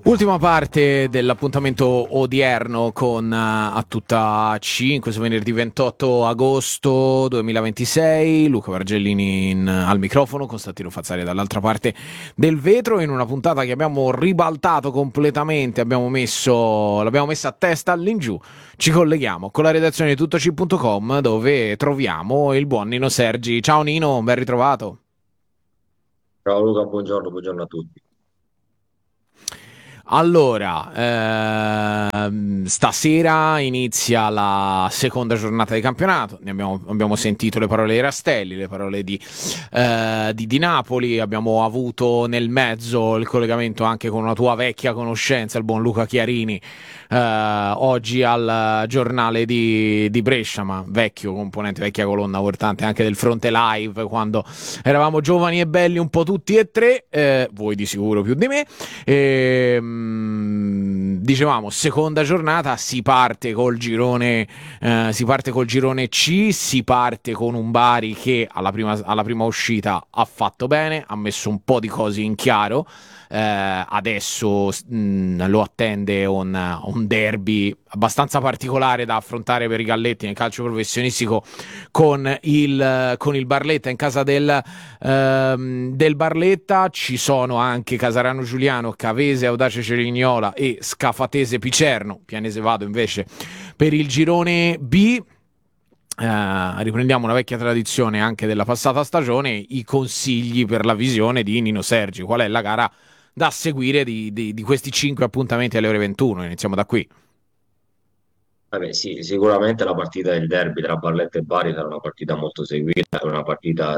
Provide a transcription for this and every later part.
Ultima parte dell'appuntamento odierno con a tutta 5 su venerdì 28 agosto 2026. Luca Vargellini al microfono, Costantino Fazzari dall'altra parte del vetro, in una puntata che abbiamo ribaltato completamente, l'abbiamo messa a testa all'ingiù. Ci colleghiamo con la redazione di tuttoc.com, dove troviamo il buon Nino Sergi. Ciao Nino, ben ritrovato. Ciao Luca, buongiorno a tutti. Allora, stasera inizia la seconda giornata di campionato. Abbiamo sentito le parole di Rastelli, le parole di Napoli. Abbiamo avuto nel mezzo il collegamento anche con una tua vecchia conoscenza, il buon Luca Chiarini, oggi al giornale di Brescia, ma vecchio componente, vecchia colonna portante anche del Fronte Live, quando eravamo giovani e belli un po' tutti e tre, voi di sicuro più di me. Dicevamo, seconda giornata, si parte col girone C, si parte con un Bari che alla prima uscita ha fatto bene, ha messo un po' di cose in chiaro. Adesso lo attende un derby abbastanza particolare da affrontare per i Galletti nel calcio professionistico con il Barletta in casa del Barletta. Ci sono anche Casarano Giuliano, Cavese Audace Cerignola e Scafatese Picerno. Pianese Vado invece per il girone B. Riprendiamo una vecchia tradizione anche della passata stagione, i consigli per la visione di Nino Sergi. Qual è la gara da seguire di questi 5 appuntamenti alle ore 21? Iniziamo da qui. Vabbè, sì, sicuramente la partita del derby tra Barletta e Bari sarà una partita molto seguita, è una partita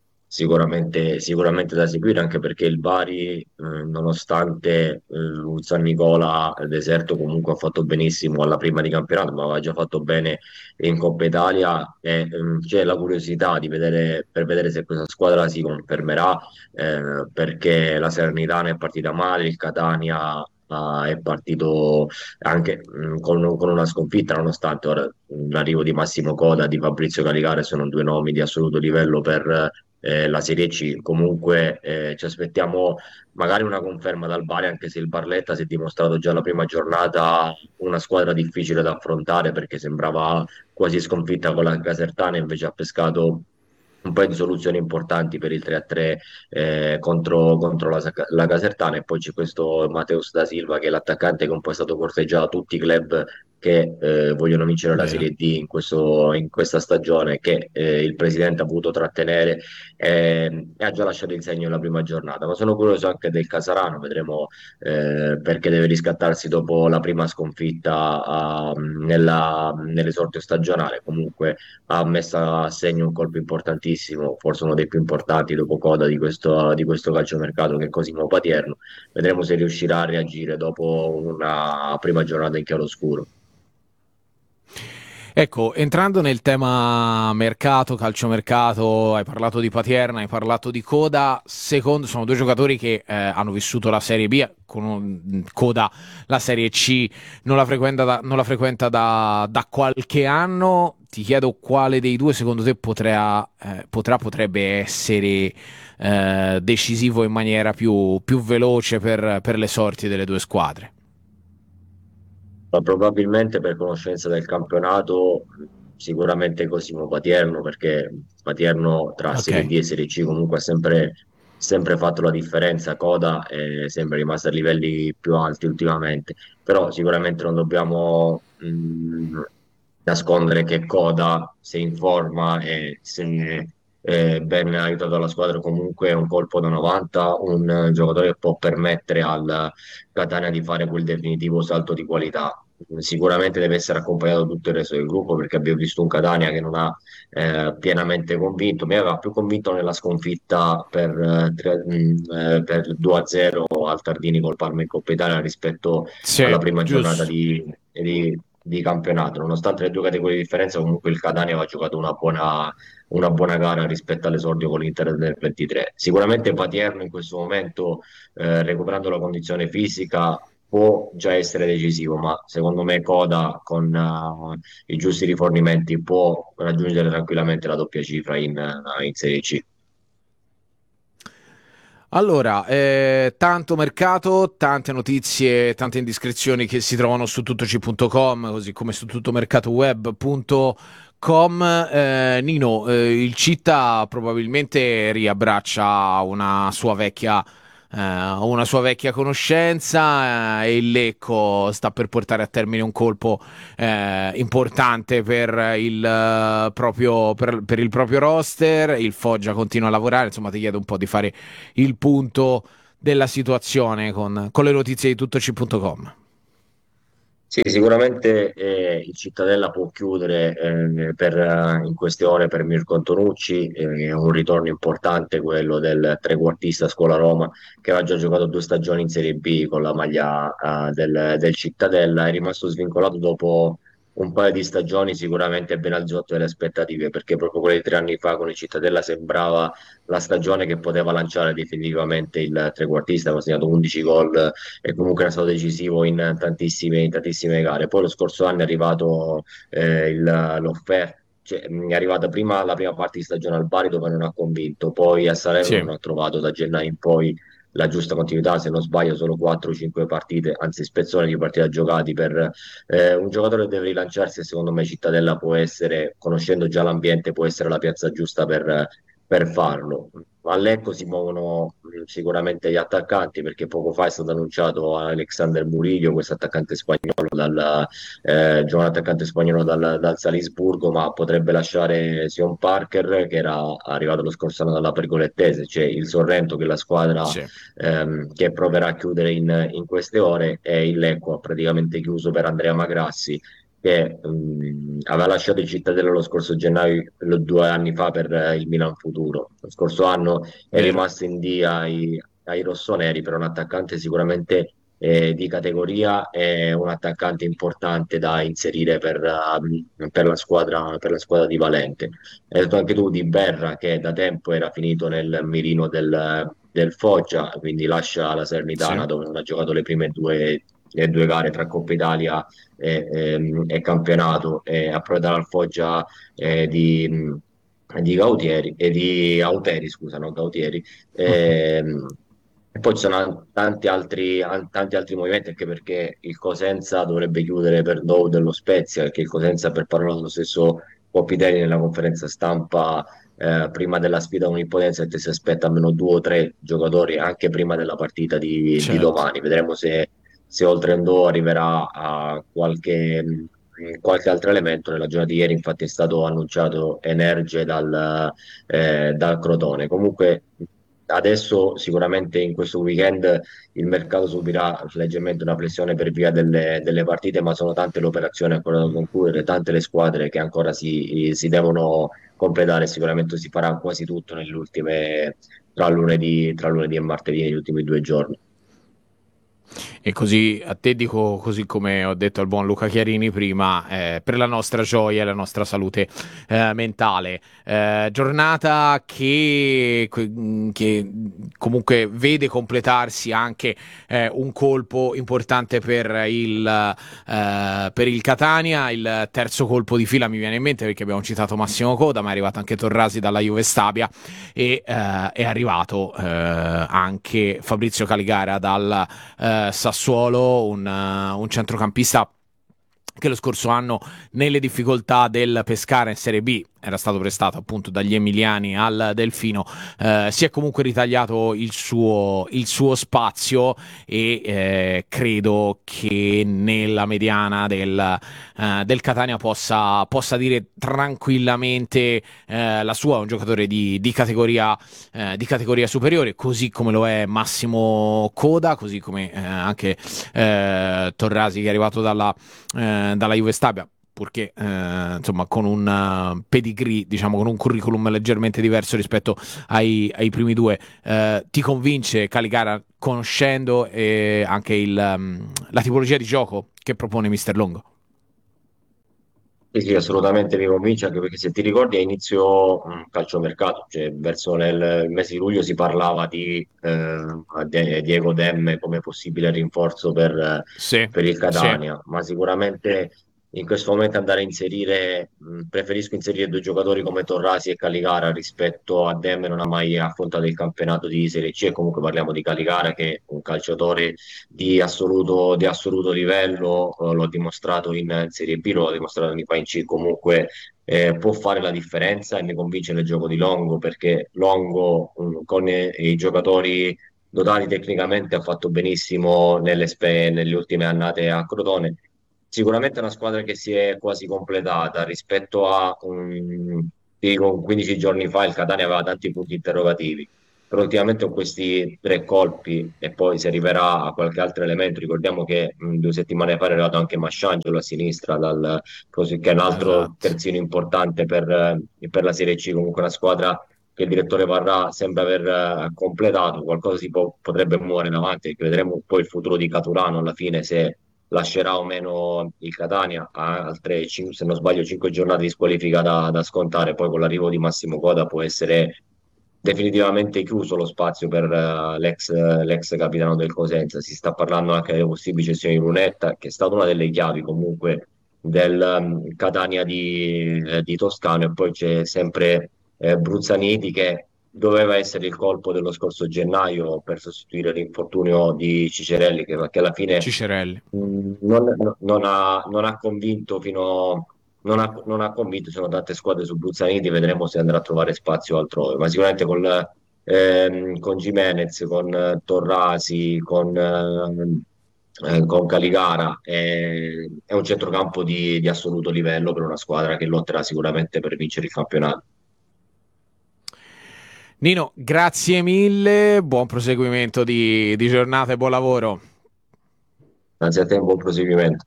sicuramente da seguire, anche perché il Bari, nonostante il San Nicola Deserto comunque ha fatto benissimo alla prima di campionato, ma aveva già fatto bene in Coppa Italia, e c'è la curiosità per vedere se questa squadra si confermerà, perché la Salernitana è partita male, il Catania è partito anche con una sconfitta, nonostante ora l'arrivo di Massimo Coda, di Fabrizio Caligare sono due nomi di assoluto livello per la Serie C. Comunque ci aspettiamo magari una conferma dal Bari, anche se il Barletta si è dimostrato già la prima giornata una squadra difficile da affrontare, perché sembrava quasi sconfitta con la Casertana, invece ha pescato un paio di soluzioni importanti per il 3-3 contro la Casertana. E poi c'è questo Mateus da Silva, che è l'attaccante che un po' è stato corteggiato da tutti i club che vogliono vincere la Vero. Serie D in questa stagione, che il presidente ha voluto trattenere, e ha già lasciato il segno nella prima giornata. Ma sono curioso anche del Casarano, vedremo, perché deve riscattarsi dopo la prima sconfitta nell'esordio stagionale. Comunque ha messo a segno un colpo importantissimo, forse uno dei più importanti dopo Coda di questo calciomercato, che è Cosimo Patierno. Vedremo se riuscirà a reagire dopo una prima giornata in chiaroscuro. Ecco, entrando nel tema mercato, calciomercato, hai parlato di Paterna, hai parlato di Coda. Secondo, sono due giocatori che hanno vissuto la Serie B, Coda la Serie C non la frequenta da qualche anno. Ti chiedo quale dei due secondo te potrebbe essere decisivo in maniera più veloce per le sorti delle due squadre. Ma probabilmente, per conoscenza del campionato, sicuramente Cosimo Patierno, perché Patierno tra Ok. Serie D e Serie C comunque ha sempre fatto la differenza. Coda è sempre rimasto a livelli più alti ultimamente, però sicuramente non dobbiamo nascondere che Coda, se in forma e se ben aiutato dalla squadra, comunque è un colpo da 90, un giocatore che può permettere al Catania di fare quel definitivo salto di qualità. Sicuramente deve essere accompagnato da tutto il resto del gruppo, perché abbiamo visto un Catania che non ha pienamente convinto. Mi aveva più convinto nella sconfitta per 2-0 al Tardini col Parma in Coppa Italia, rispetto Sì, alla prima giornata giusto. di campionato. Nonostante le due categorie di differenza, comunque il Catania aveva giocato una buona gara rispetto all'esordio con l'Inter del 23. Sicuramente Patierno in questo momento, recuperando la condizione fisica, può già essere decisivo, ma secondo me Coda con i giusti rifornimenti può raggiungere tranquillamente la doppia cifra in Serie C. Allora, tanto mercato, tante notizie, tante indiscrezioni che si trovano su tuttoci.com, così come su tuttomercatoweb.com. Nino, il Città probabilmente riabbraccia una sua vecchia conoscenza, e il Lecco sta per portare a termine un colpo importante per il proprio roster. Il Foggia continua a lavorare, insomma ti chiedo un po' di fare il punto della situazione con le notizie di tuttoci.com. Sì, sicuramente il Cittadella può chiudere in queste ore per Mirko Antonucci, è un ritorno importante quello del trequartista Scuola Roma che aveva già giocato 2 stagioni in Serie B con la maglia del Cittadella, è rimasto svincolato dopo un paio di stagioni sicuramente ben al di sotto delle aspettative, perché proprio quelle di 3 anni fa con il Cittadella sembrava la stagione che poteva lanciare definitivamente il trequartista, aveva segnato 11 gol e comunque era stato decisivo in tantissime gare. Poi lo scorso anno è arrivato l'offerta. Cioè, è arrivata prima la prima parte di stagione al Bari dove non ha convinto, poi a Salerno Sì, non ha trovato da gennaio in poi la giusta continuità, se non sbaglio solo 4-5 partite, anzi spezzoni di partite giocati per un giocatore che deve rilanciarsi e secondo me Cittadella può essere, conoscendo già l'ambiente, può essere la piazza giusta per farlo. A Lecco si muovono sicuramente gli attaccanti perché poco fa è stato annunciato Alexander Murillo, questo attaccante spagnolo giovane attaccante spagnolo dal Salisburgo, ma potrebbe lasciare Sion Parker che era arrivato lo scorso anno dalla Pergolettese, cioè il Sorrento che è la squadra sì, che proverà a chiudere in queste ore e il Lecco ha praticamente chiuso per Andrea Magrassi che aveva lasciato il Cittadella lo scorso gennaio, 2 anni fa per il Milan Futuro. Lo scorso anno è vero. rimasto in D ai rossoneri per un attaccante sicuramente di categoria e un attaccante importante da inserire per la squadra di Valente. Hai detto anche tu di Berra che da tempo era finito nel mirino del Foggia, quindi lascia la Sì. Salernitana dove non ha giocato le due gare tra Coppa Italia e campionato e approderà al Foggia di Gautieri e di Auteri, scusa, no, Gautieri. E poi ci sono tanti altri movimenti, anche perché il Cosenza dovrebbe chiudere per Dow dello Spezia, perché il Cosenza, per parola dello stesso Coppitelli nella conferenza stampa prima della sfida con il Potenza, si aspetta almeno 2 o 3 giocatori anche prima della partita di Certo. domani. Vedremo se oltre Endo arriverà a qualche altro elemento. Nella giornata di ieri, infatti, è stato annunciato Energe dal Crotone. Comunque, adesso sicuramente in questo weekend il mercato subirà leggermente una pressione per via delle partite, ma sono tante le operazioni ancora da concludere, tante le squadre che ancora si devono completare. Sicuramente si farà quasi tutto nelle ultime, tra lunedì e martedì, negli ultimi 2 giorni. E così a te dico, così come ho detto al buon Luca Chiarini prima, per la nostra gioia e la nostra salute mentale. Giornata che comunque vede completarsi anche un colpo importante per il Catania, il terzo colpo di fila mi viene in mente perché abbiamo citato Massimo Coda, ma è arrivato anche Torrasi dalla Juve Stabia e è arrivato anche Fabrizio Caligara dal Sassuolo, un centrocampista che lo scorso anno nelle difficoltà del Pescara in Serie B era stato prestato appunto dagli emiliani al Delfino, si è comunque ritagliato il suo spazio e credo che nella mediana del Catania possa dire tranquillamente la sua. È un giocatore di categoria superiore, così come lo è Massimo Coda, così come anche Torrasi che è arrivato dalla Juve Stabia, purché insomma con un pedigree, diciamo con un curriculum leggermente diverso rispetto ai primi due. Ti convince Caligara conoscendo anche la tipologia di gioco che propone Mister Longo? Sì, sì, assolutamente mi convince, anche perché se ti ricordi a inizio calciomercato, cioè verso il mese di luglio si parlava di Diego Demme come possibile rinforzo per, Sì, per il sì, Catania, ma sicuramente in questo momento andare a inserire, preferisco inserire due giocatori come Torrasi e Caligara rispetto a Demme non ha mai affrontato il campionato di Serie C, e comunque parliamo di Caligara che è un calciatore di assoluto livello, lo ha dimostrato in Serie B, lo ha dimostrato in C, comunque può fare la differenza, e mi convince nel gioco di Longo, perché Longo con i giocatori dotati tecnicamente ha fatto benissimo nelle ultime annate a Crotone. Sicuramente è una squadra che si è quasi completata rispetto a ti dico, 15 giorni fa il Catania aveva tanti punti interrogativi, però ultimamente con questi tre colpi, e poi si arriverà a qualche altro elemento. Ricordiamo che 2 settimane fa è arrivato anche Masciangelo a sinistra, che è un altro Esatto. terzino importante per la Serie C, comunque una squadra che il direttore Varrà sembra aver completato. Qualcosa potrebbe muovere in avanti, perché vedremo poi il futuro di Caturano alla fine, se lascerà o meno il Catania. Ha altre, se non sbaglio, 5 giornate di squalifica da scontare. Poi con l'arrivo di Massimo Coda può essere definitivamente chiuso lo spazio per l'ex capitano del Cosenza. Si sta parlando anche delle possibili cessioni di Lunetta, che è stata una delle chiavi comunque del Catania di Toscano. E poi c'è sempre Bruzzaniti, che doveva essere il colpo dello scorso gennaio per sostituire l'infortunio di Cicerelli, che alla fine Cicerelli. non ha convinto non ha convinto. Ci sono tante squadre su Bruzzaniti, vedremo se andrà a trovare spazio altrove, ma sicuramente con Gimenez, con Torrasi, con Caligara è un centrocampo di assoluto livello per una squadra che lotterà sicuramente per vincere il campionato. Nino, grazie mille, buon proseguimento di giornata e buon lavoro. Grazie a te, un buon proseguimento.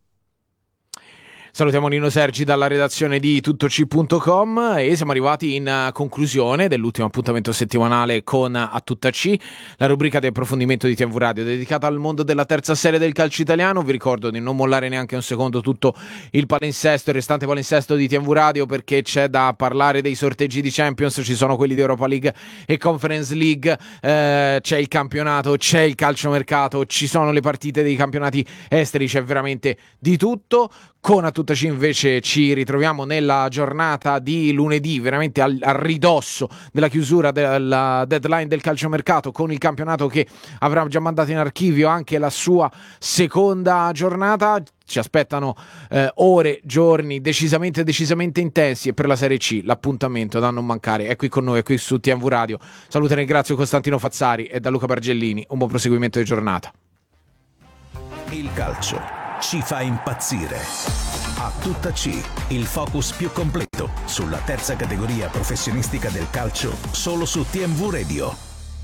Salutiamo Nino Sergi dalla redazione di tuttoc.com e siamo arrivati in conclusione dell'ultimo appuntamento settimanale con A Tutta C, la rubrica di approfondimento di TMV Radio dedicata al mondo della terza serie del calcio italiano. Vi ricordo di non mollare neanche un secondo tutto il palinsesto, il restante palinsesto di TMV Radio, perché c'è da parlare dei sorteggi di Champions, ci sono quelli di Europa League e Conference League, c'è il campionato, c'è il calciomercato, ci sono le partite dei campionati esteri, c'è veramente di tutto. Con A Tutta C invece ci ritroviamo nella giornata di lunedì, veramente al ridosso della chiusura della deadline del calciomercato, con il campionato che avrà già mandato in archivio anche la sua seconda giornata. Ci aspettano ore, giorni decisamente intensi, e per la Serie C l'appuntamento da non mancare è qui con noi, è qui su TMV Radio. Saluto e ringrazio Costantino Fazzari e da Luca Bargellini, un buon proseguimento di giornata. Il calcio ci fa impazzire. A Tutta C, il focus più completo sulla terza categoria professionistica del calcio, solo su TMV Radio.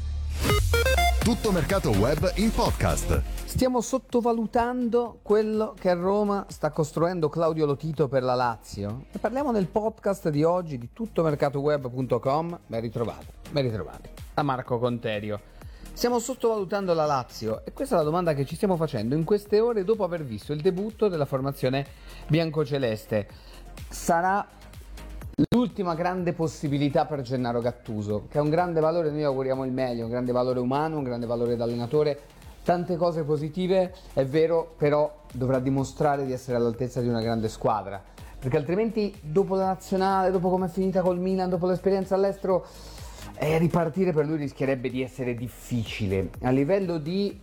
Tutto mercato web in podcast. Stiamo sottovalutando quello che a Roma sta costruendo Claudio Lotito per la Lazio. Ne parliamo nel podcast di oggi di tuttomercatoweb.com. Ben ritrovati. Da Marco Conterio. Stiamo sottovalutando la Lazio, e questa è la domanda che ci stiamo facendo in queste ore dopo aver visto il debutto della formazione biancoceleste. Sarà l'ultima grande possibilità per Gennaro Gattuso, che ha un grande valore, noi auguriamo il meglio, un grande valore umano, un grande valore da allenatore, tante cose positive, è vero, però dovrà dimostrare di essere all'altezza di una grande squadra, perché altrimenti dopo la nazionale, dopo come è finita col Milan, dopo l'esperienza all'estero, ripartire per lui rischierebbe di essere difficile a livello di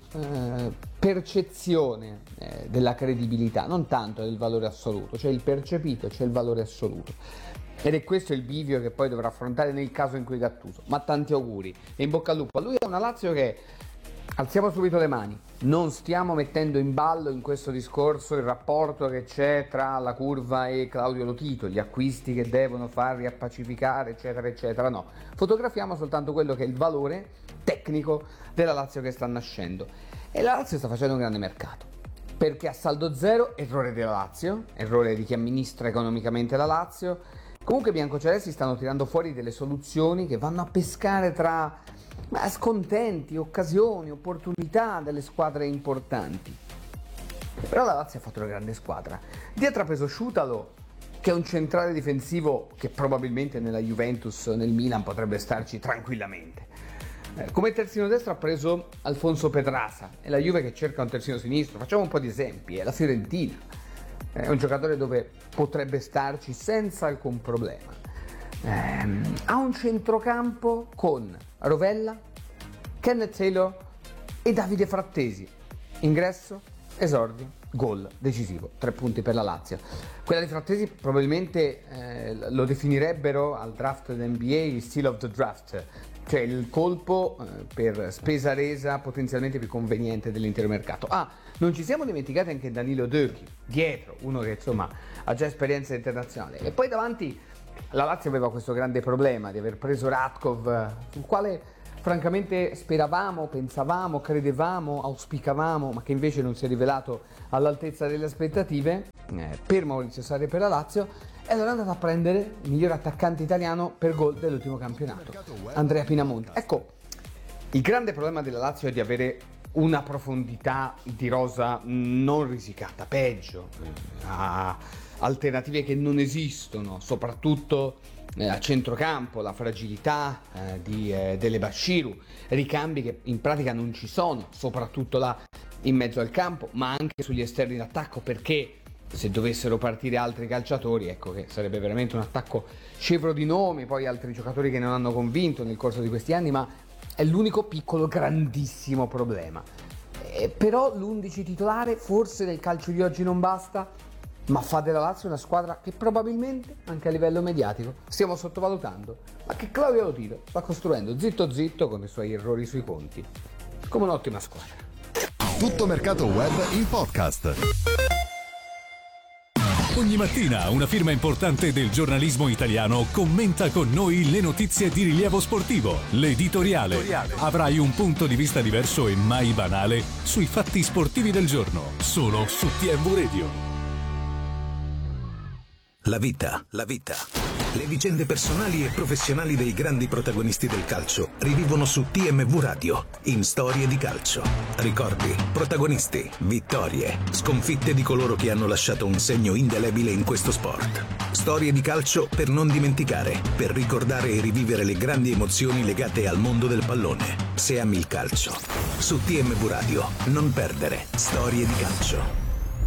percezione della credibilità, non tanto del valore assoluto, cioè il percepito, c'è il valore assoluto. Ed è questo il bivio che poi dovrà affrontare nel caso in cui Gattuso. Ma tanti auguri e in bocca al lupo. Lui è una Lazio che, alziamo subito le mani, non stiamo mettendo in ballo in questo discorso il rapporto che c'è tra la curva e Claudio Lotito, gli acquisti che devono far riappacificare, eccetera, eccetera. No, fotografiamo soltanto quello che è il valore tecnico della Lazio che sta nascendo. E la Lazio sta facendo un grande mercato, perché a saldo zero, errore della Lazio, errore di chi amministra economicamente la Lazio. Comunque i biancocelesti stanno tirando fuori delle soluzioni che vanno a pescare tra scontenti, occasioni, opportunità delle squadre importanti. Però la Lazio ha fatto una grande squadra. Dietro ha preso Sciutalo, che è un centrale difensivo che probabilmente nella Juventus, nel Milan potrebbe starci tranquillamente. Come terzino destro ha preso Alfonso Pedrasa, è la Juve che cerca un terzino sinistro. Facciamo un po' di esempi, è la Fiorentina. è un giocatore dove potrebbe starci senza alcun problema. Ha un centrocampo con Rovella, Kenneth Taylor e Davide Frattesi. Ingresso, esordio, gol decisivo, 3 punti per la Lazio. Quella di Frattesi probabilmente lo definirebbero al draft dell'NBA il steal of the draft, cioè il colpo per spesa resa potenzialmente più conveniente dell'intero mercato. Non ci siamo dimenticati anche Danilo Döki dietro, uno che insomma ha già esperienza internazionale, e poi davanti la Lazio aveva questo grande problema di aver preso Radkov, sul quale francamente speravamo, pensavamo, credevamo, auspicavamo, ma che invece non si è rivelato all'altezza delle aspettative per Maurizio Sarri e per la Lazio, e allora è andato a prendere il miglior attaccante italiano per gol dell'ultimo campionato, Andrea Pinamonti. Ecco, il grande problema della Lazio è di avere una profondità di rosa non risicata, peggio, alternative che non esistono, soprattutto a centrocampo, la fragilità delle Bashiru, ricambi che in pratica non ci sono, soprattutto là in mezzo al campo, ma anche sugli esterni d'attacco, perché se dovessero partire altri calciatori, ecco che sarebbe veramente un attacco scevro di nomi, poi altri giocatori che non hanno convinto nel corso di questi anni, ma è l'unico piccolo grandissimo problema. Però l'11 titolare forse nel calcio di oggi non basta, ma fa della Lazio una squadra che probabilmente anche a livello mediatico stiamo sottovalutando, ma che Claudio Lotito sta costruendo zitto zitto con i suoi errori sui conti come un'ottima squadra. Tutto mercato web in podcast. Ogni mattina una firma importante del giornalismo italiano commenta con noi le notizie di rilievo sportivo. L'editoriale. Avrai un punto di vista diverso e mai banale sui fatti sportivi del giorno, solo su TMV Radio. La vita. Le vicende personali e professionali dei grandi protagonisti del calcio rivivono su TMV Radio, in Storie di calcio. Ricordi, protagonisti, vittorie, sconfitte di coloro che hanno lasciato un segno indelebile in questo sport. Storie di calcio per non dimenticare, per ricordare e rivivere le grandi emozioni legate al mondo del pallone. Se ami il calcio. Su TMV Radio, non perdere Storie di calcio.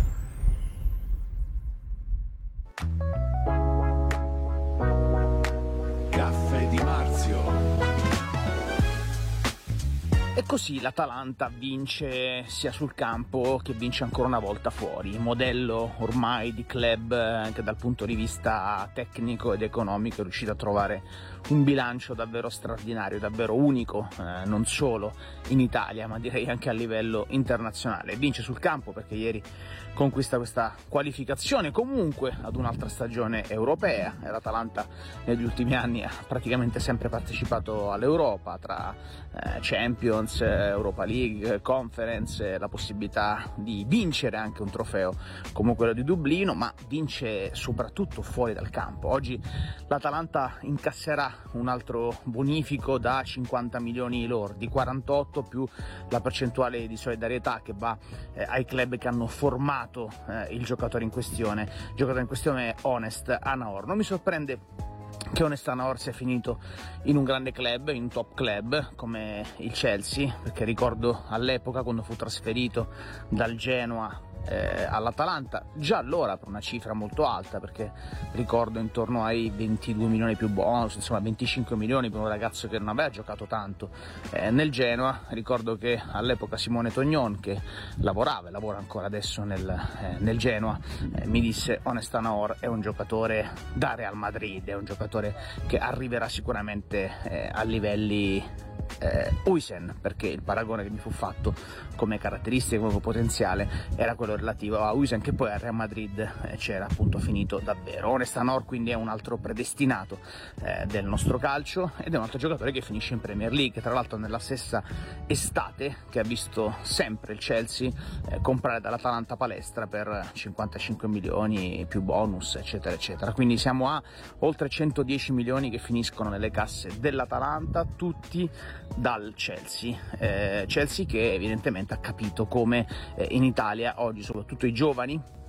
E così l'Atalanta vince sia sul campo che vince ancora una volta fuori, modello ormai di club che dal punto di vista tecnico ed economico è riuscito a trovare un bilancio davvero straordinario, davvero unico, non solo in Italia ma direi anche a livello internazionale. Vince sul campo perché ieri conquista questa qualificazione comunque ad un'altra stagione europea, e l'Atalanta negli ultimi anni ha praticamente sempre partecipato all'Europa, tra Champions, Europa League, Conference, la possibilità di vincere anche un trofeo come quello di Dublino, ma vince soprattutto fuori dal campo. Oggi l'Atalanta incasserà un altro bonifico da 50 milioni lordi, 48 più la percentuale di solidarietà che va ai club che hanno formato il giocatore in questione. Il giocatore in questione è Honest Anaor. Non mi sorprende che Honest Anaor sia finito in un grande club, in un top club come il Chelsea, perché ricordo all'epoca quando fu trasferito dal Genoa all'Atalanta, già allora per una cifra molto alta, perché ricordo intorno ai 22 milioni più bonus, insomma 25 milioni per un ragazzo che non aveva giocato tanto nel Genoa. Ricordo che all'epoca Simone Tognon, che lavorava e lavora ancora adesso nel Genoa, mi disse: Honest Anaor è un giocatore da Real Madrid, è un giocatore che arriverà sicuramente a livelli Huijsen, perché il paragone che mi fu fatto come caratteristiche, come potenziale era quello relativo a Huijsen, che poi al Real Madrid c'era appunto finito davvero. Honest Anaor quindi è un altro predestinato del nostro calcio, ed è un altro giocatore che finisce in Premier League, tra l'altro nella stessa estate che ha visto sempre il Chelsea comprare dall'Atalanta Palestra per 55 milioni più bonus eccetera eccetera, quindi siamo a oltre 110 milioni che finiscono nelle casse dell'Atalanta, tutti dal Chelsea. Chelsea che evidentemente ha capito come in Italia oggi soprattutto i giovani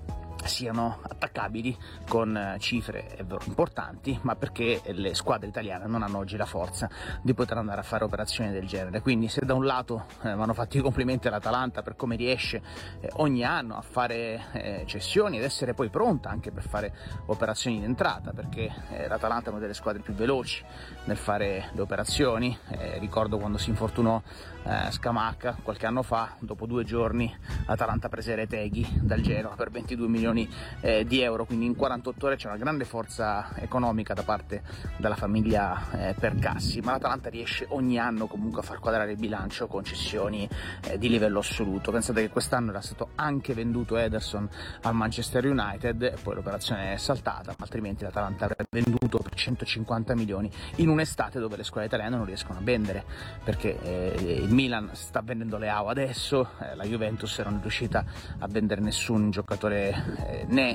siano attaccabili con cifre importanti, ma perché le squadre italiane non hanno oggi la forza di poter andare a fare operazioni del genere. Quindi se da un lato vanno fatti i complimenti all'Atalanta per come riesce ogni anno a fare cessioni ed essere poi pronta anche per fare operazioni di entrata, perché l'Atalanta è una delle squadre più veloci nel fare le operazioni. Ricordo quando si infortunò Scamacca qualche anno fa, dopo 2 giorni l'Atalanta prese Retegui dal Genoa per 22 milioni di euro, quindi in 48 ore c'è una grande forza economica da parte della famiglia Percassi, ma l'Atalanta riesce ogni anno comunque a far quadrare il bilancio con cessioni di livello assoluto. Pensate che quest'anno era stato anche venduto Ederson al Manchester United e poi l'operazione è saltata, altrimenti l'Atalanta avrebbe venduto per 150 milioni in un'estate dove le squadre italiane non riescono a vendere, perché il Milan sta vendendo Leao adesso, la Juventus non è riuscita a vendere nessun giocatore né